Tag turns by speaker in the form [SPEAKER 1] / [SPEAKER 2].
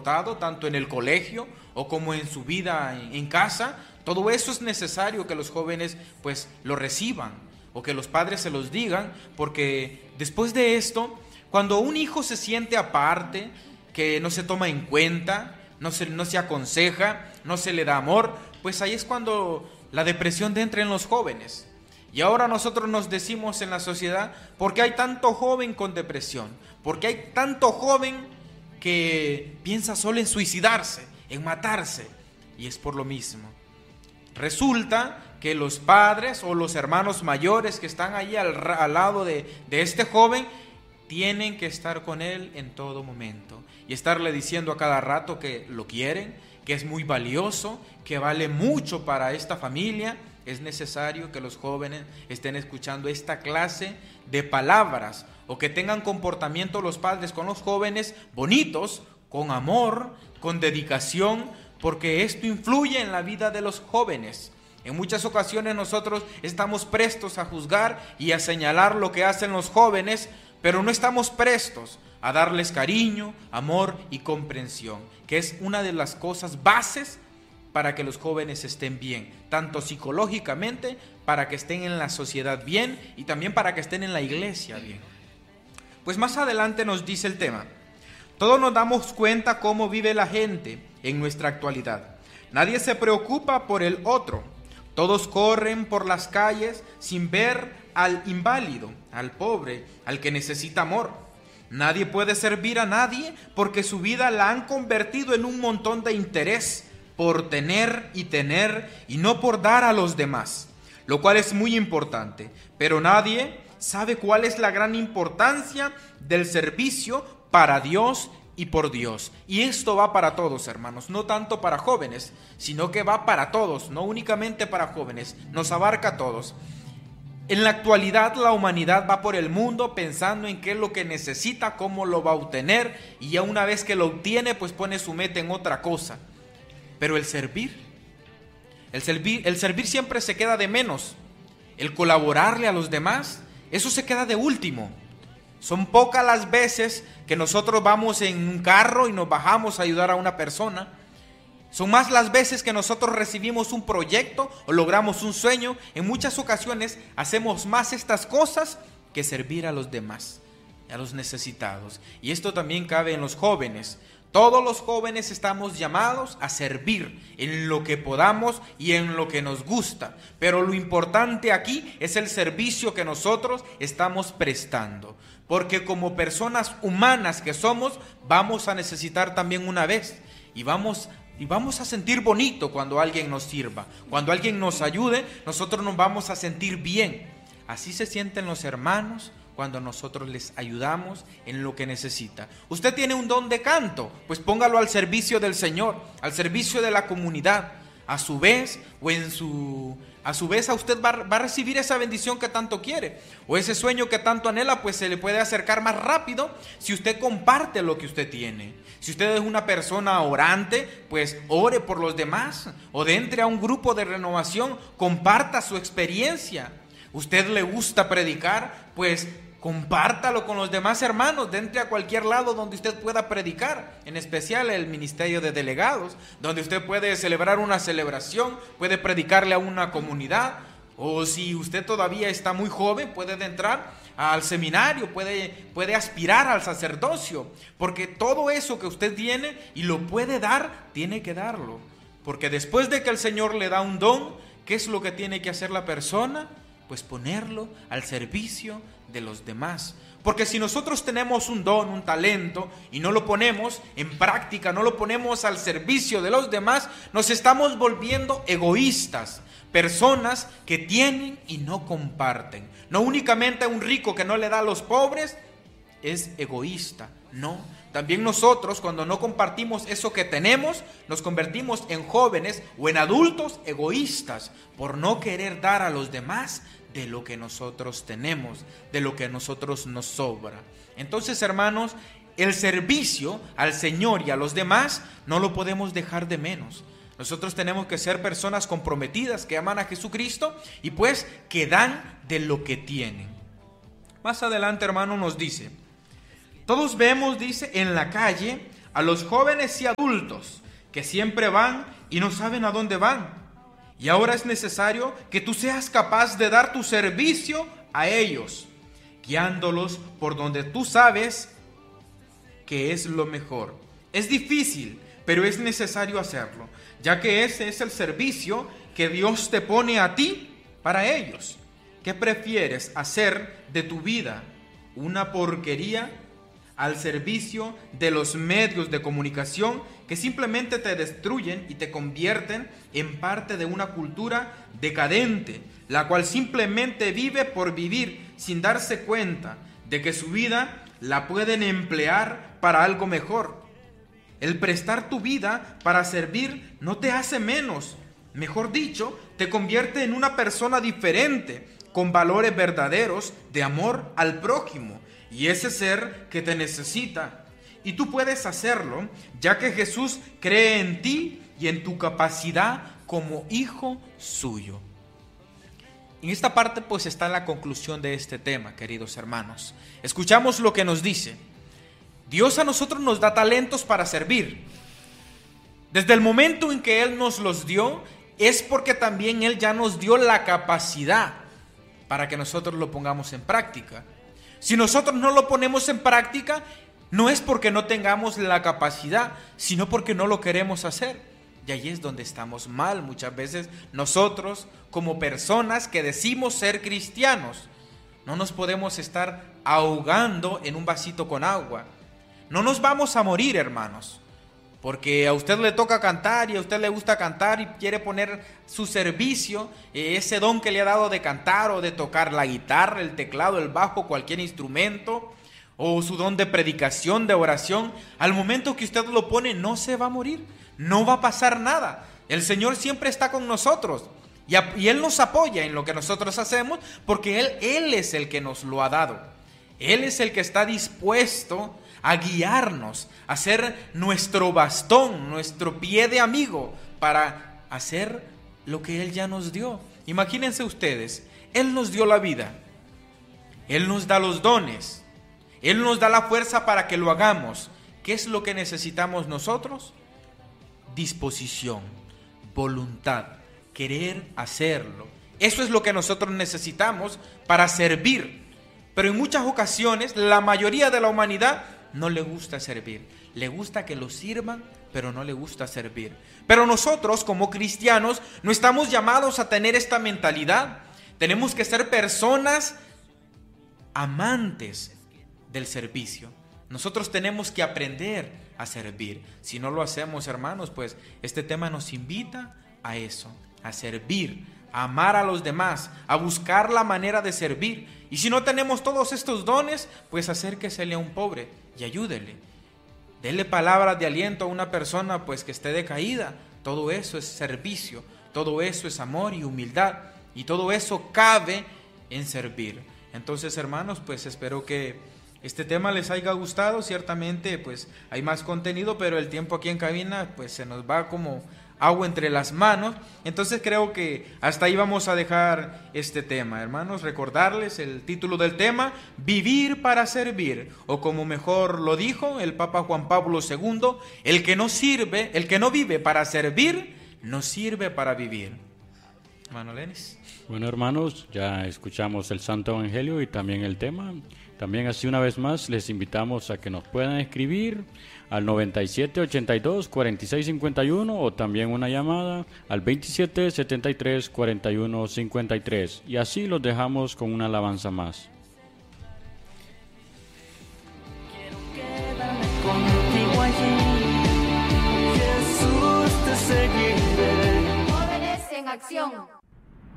[SPEAKER 1] comportado, tanto en el colegio o como en su vida en casa. Todo eso es necesario que los jóvenes pues lo reciban o que los padres se los digan, porque después de esto, cuando un hijo se siente aparte, que no se toma en cuenta, no se aconseja, no se le da amor, pues ahí es cuando la depresión entra en los jóvenes. Y ahora nosotros nos decimos en la sociedad, ¿por qué hay tanto joven con depresión? ¿Por qué hay tanto joven que piensa solo en suicidarse, en matarse? Y es por lo mismo. Resulta que los padres o los hermanos mayores que están ahí al lado de este joven tienen que estar con él en todo momento y estarle diciendo a cada rato que lo quieren, que es muy valioso, que vale mucho para esta familia. Es necesario que los jóvenes estén escuchando esta clase de palabras o que tengan comportamiento los padres con los jóvenes bonitos, con amor, con dedicación, porque esto influye en la vida de los jóvenes. En muchas ocasiones nosotros estamos prestos a juzgar y a señalar lo que hacen los jóvenes, pero no estamos prestos a darles cariño, amor y comprensión, que es una de las cosas bases para que los jóvenes estén bien, tanto psicológicamente, para que estén en la sociedad bien y también para que estén en la iglesia bien. Pues más adelante nos dice el tema: todos nos damos cuenta cómo vive la gente en nuestra actualidad. Nadie se preocupa por el otro. Todos corren por las calles sin ver al inválido, al pobre, al que necesita amor. Nadie puede servir a nadie porque su vida la han convertido en un montón de interés por tener y no por dar a los demás, lo cual es muy importante. Pero nadie sabe cuál es la gran importancia del servicio para Dios y por Dios. Y esto va para todos, hermanos, no tanto para jóvenes, sino que va para todos, no únicamente para jóvenes, nos abarca a todos. En la actualidad la humanidad va por el mundo pensando en qué es lo que necesita, cómo lo va a obtener, y ya una vez que lo obtiene, pues pone su meta en otra cosa. Pero el servir siempre se queda de menos. El colaborarle a los demás, eso se queda de último. Son pocas las veces que nosotros vamos en un carro y nos bajamos a ayudar a una persona. Son más las veces que nosotros recibimos un proyecto o logramos un sueño. En muchas ocasiones hacemos más estas cosas que servir a los demás, a los necesitados. Y esto también cabe en los jóvenes. Todos los jóvenes estamos llamados a servir en lo que podamos y en lo que nos gusta. Pero lo importante aquí es el servicio que nosotros estamos prestando. Porque como personas humanas que somos, vamos a necesitar también una vez. Y vamos a sentir bonito cuando alguien nos sirva. Cuando alguien nos ayude, nosotros nos vamos a sentir bien. Así se sienten los hermanos cuando nosotros les ayudamos en lo que necesita. Usted tiene un don de canto, pues póngalo al servicio del Señor, al servicio de la comunidad. A su vez a usted va a recibir esa bendición que tanto quiere, o ese sueño que tanto anhela, pues se le puede acercar más rápido si usted comparte lo que usted tiene. Si usted es una persona orante, pues ore por los demás, o entre a un grupo de renovación, comparta su experiencia. Usted le gusta predicar, pues compártalo con los demás hermanos, entre a cualquier lado donde usted pueda predicar, en especial el ministerio de delegados, donde usted puede celebrar una celebración, puede predicarle a una comunidad, o si usted todavía está muy joven, puede entrar al seminario, puede aspirar al sacerdocio, porque todo eso que usted tiene y lo puede dar, tiene que darlo, porque después de que el Señor le da un don, ¿qué es lo que tiene que hacer la persona? Pues ponerlo al servicio de los demás. Porque si nosotros tenemos un don, un talento, y no lo ponemos en práctica, no lo ponemos al servicio de los demás, nos estamos volviendo egoístas, personas que tienen y no comparten. No únicamente un rico que no le da a los pobres es egoísta, no. También nosotros, cuando no compartimos eso que tenemos, nos convertimos en jóvenes o en adultos egoístas por no querer dar a los demás de lo que nosotros tenemos, de lo que a nosotros nos sobra. Entonces, hermanos, el servicio al Señor y a los demás no lo podemos dejar de menos. Nosotros tenemos que ser personas comprometidas que aman a Jesucristo y pues que dan de lo que tienen. Más adelante, hermano, nos dice: todos vemos, dice, en la calle a los jóvenes y adultos que siempre van y no saben a dónde van. Y ahora es necesario que tú seas capaz de dar tu servicio a ellos, guiándolos por donde tú sabes que es lo mejor. Es difícil, pero es necesario hacerlo, ya que ese es el servicio que Dios te pone a ti para ellos. ¿Qué prefieres hacer de tu vida? ¿Una porquería al servicio de los medios de comunicación que simplemente te destruyen y te convierten en parte de una cultura decadente, la cual simplemente vive por vivir sin darse cuenta de que su vida la pueden emplear para algo mejor? El prestar tu vida para servir no te hace menos, mejor dicho, te convierte en una persona diferente, con valores verdaderos de amor al prójimo y ese ser que te necesita. Y tú puedes hacerlo, ya que Jesús cree en ti y en tu capacidad como hijo suyo. En esta parte pues está la conclusión de este tema, queridos hermanos. Escuchamos lo que nos dice. Dios a nosotros nos da talentos para servir. Desde el momento en que Él nos los dio, es porque también Él ya nos dio la capacidad para que nosotros lo pongamos en práctica. Si nosotros no lo ponemos en práctica, no es porque no tengamos la capacidad, sino porque no lo queremos hacer. Y ahí es donde estamos mal muchas veces nosotros como personas que decimos ser cristianos. No nos podemos estar ahogando en un vasito con agua. No nos vamos a morir, hermanos, porque a usted le toca cantar y a usted le gusta cantar y quiere poner su servicio, ese don que le ha dado de cantar o de tocar la guitarra, el teclado, el bajo, cualquier instrumento, o su don de predicación, de oración. Al momento que usted lo pone, no se va a morir, no va a pasar nada. El Señor siempre está con nosotros y Él nos apoya en lo que nosotros hacemos, porque Él es el que nos lo ha dado. Él es el que está dispuesto a guiarnos, a ser nuestro bastón, nuestro pie de amigo para hacer lo que Él ya nos dio. Imagínense ustedes, Él nos dio la vida, Él nos da los dones, Él nos da la fuerza para que lo hagamos. ¿Qué es lo que necesitamos nosotros? Disposición, voluntad, querer hacerlo. Eso es lo que nosotros necesitamos para servir. Pero en muchas ocasiones, la mayoría de la humanidad no le gusta servir. Le gusta que lo sirvan, pero no le gusta servir. Pero nosotros, como cristianos, no estamos llamados a tener esta mentalidad. Tenemos que ser personas amantes del servicio. Nosotros tenemos que aprender a servir. Si no lo hacemos, hermanos, pues este tema nos invita a eso, a servir, a amar a los demás, a buscar la manera de servir. Y si no tenemos todos estos dones, pues acérquesele a un pobre y ayúdele. Dele palabras de aliento a una persona pues que esté decaída. Todo eso es servicio, todo eso es amor y humildad, y todo eso cabe en servir. Entonces, hermanos, pues espero que este tema les haya gustado. Ciertamente pues hay más contenido, pero el tiempo aquí en cabina pues se nos va como agua entre las manos. Entonces creo que hasta ahí vamos a dejar este tema, hermanos. Recordarles el título del tema: vivir para servir, o como mejor lo dijo el Papa Juan Pablo II, el que no vive para servir, no sirve para vivir. Hermano Lenis.
[SPEAKER 2] Bueno, hermanos, ya escuchamos el Santo Evangelio y también el tema. También así una vez más les invitamos a que nos puedan escribir al 97 82 46 51 o también una llamada al 27 73 41 53, y así los dejamos con una alabanza más.
[SPEAKER 3] Quiero quedarme contigo allí, Jesús, te seguiré.
[SPEAKER 4] Jóvenes en acción.